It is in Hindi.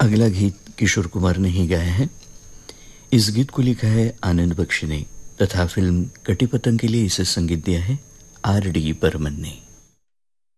अगला गीत किशोर कुमार ने ही गाया है। इस गीत को लिखा है आनंद बख्शी ने तथा फिल्म कटी पतंग के लिए इसे संगीत दिया है R.D. बर्मन ने।